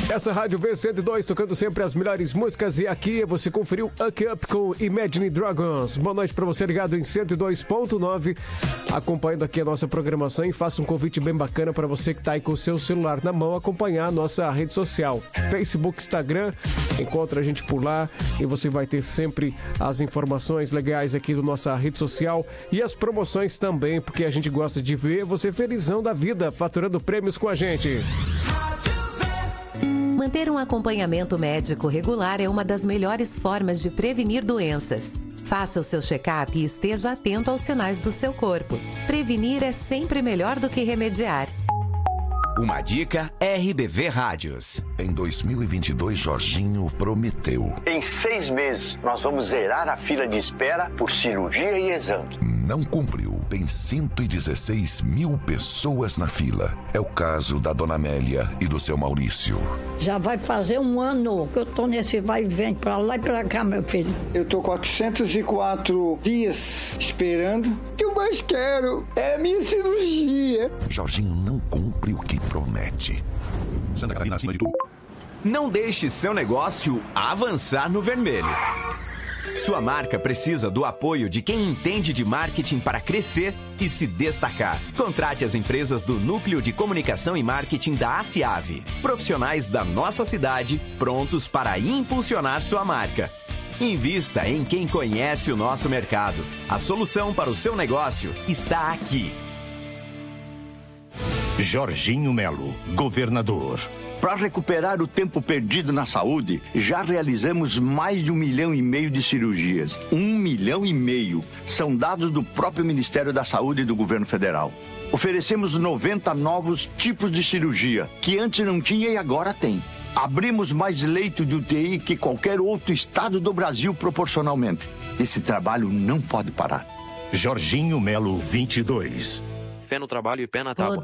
Essa Rádio V102 tocando sempre as melhores músicas e aqui você conferiu Up Up com Imagine Dragons. Boa noite pra você ligado em 102.9, acompanhando aqui a nossa programação e faça um convite bem bacana pra você que tá aí com o seu celular na mão, acompanhar a nossa rede social, Facebook, Instagram, encontra a gente por lá e você vai ter sempre as informações legais aqui da nossa rede social e as promoções também, porque a gente gosta de ver você felizão da vida, faturando prêmios com a gente. Manter um acompanhamento médico regular é uma das melhores formas de prevenir doenças. Faça o seu check-up e esteja atento aos sinais do seu corpo. Prevenir é sempre melhor do que remediar. Uma dica RBV Rádios. Em 2022, Jorginho prometeu. Em 6 meses, nós vamos zerar a fila de espera por cirurgia e exame. Não cumpriu. Tem 116 mil pessoas na fila. É o caso da dona Amélia e do seu Maurício. Já vai fazer 1 ano que eu tô nesse vai e vem pra lá e pra cá, meu filho. Eu tô 404 dias esperando. O que eu mais quero é a minha cirurgia. Jorginho não cumpre o que promete. Santa Catarina acima de tudo. Não deixe seu negócio avançar no vermelho. Sua marca precisa do apoio de quem entende de marketing para crescer e se destacar. Contrate as empresas do Núcleo de Comunicação e Marketing da ACIAV. Profissionais da nossa cidade prontos para impulsionar sua marca. Invista em quem conhece o nosso mercado. A solução para o seu negócio está aqui. Jorginho Melo, governador. Para recuperar o tempo perdido na saúde, já realizamos mais de 1,5 milhão de cirurgias. 1,5 milhão. São dados do próprio Ministério da Saúde e do Governo Federal. Oferecemos 90 novos tipos de cirurgia, que antes não tinha e agora tem. Abrimos mais leito de UTI que qualquer outro estado do Brasil proporcionalmente. Esse trabalho não pode parar. Jorginho Melo 22. Fé no trabalho e pé na tábua.